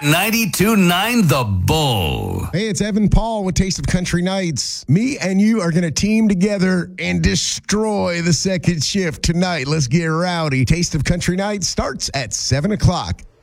92.9 The Bull. Hey, it's Evan Paul with Taste of Country Nights. Me and you are going to team together and destroy the second shift tonight. Let's get rowdy. Taste of Country Nights starts at 7 o'clock.